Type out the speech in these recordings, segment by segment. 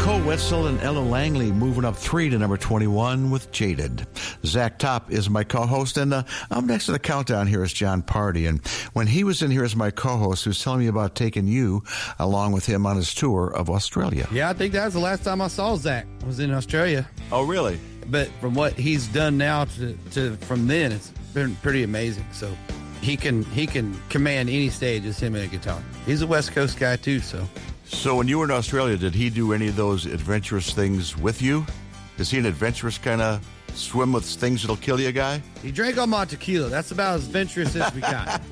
Nicole Wetzel and Ella Langley moving up 3 to number 21 with Jaded. Zach Top is my co-host, and up next to the countdown here is Jon Pardi. And when he was in here as my co-host, he was telling me about taking you along with him on his tour of Australia. Yeah, I think that was the last time I saw Zach. I was in Australia. Oh, really? But from what he's done now to from then, it's been pretty amazing. So he can command any stage as him and a guitar. He's a West Coast guy too, so. So when you were in Australia, did he do any of those adventurous things with you? Is he an adventurous kind of swim with things that'll kill you guy? He drank all my tequila. That's about as adventurous as we got.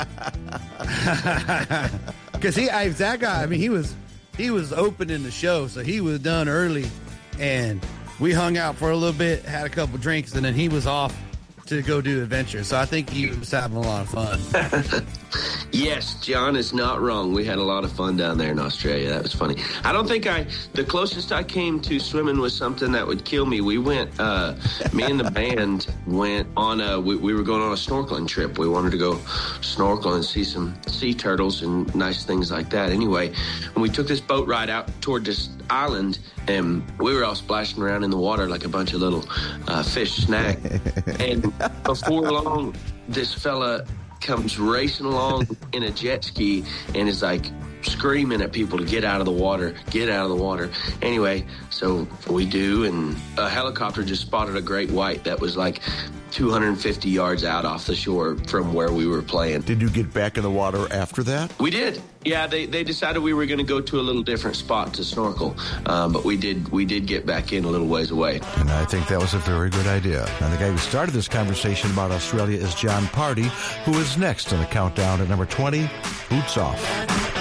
Because that guy, I mean, he was opening the show, so he was done early, and we hung out for a little bit, had a couple drinks, and then he was off to go do adventure. So I think he was having a lot of fun. Yes, John is not wrong. We had a lot of fun down there in Australia. That was funny. I don't think the closest I came to swimming was something that would kill me. We went, me and the band went on we were going on a snorkeling trip. We wanted to go snorkel and see some sea turtles and nice things like that. Anyway, when we took this boat ride out toward this island, and we were all splashing around in the water like a bunch of little fish snack. And before long, this fella comes racing along in a jet ski and is like screaming at people to get out of the water, get out of the water. Anyway, so we do, and a helicopter just spotted a great white that was like 250 yards out off the shore from where we were playing. Did you get back in the water after that? We did. Yeah, they decided we were going to go to a little different spot to snorkel, but we did get back in a little ways away. And I think that was a very good idea. And the guy who started this conversation about Australia is Jon Pardi, who is next on the countdown at number 20, Boots Off.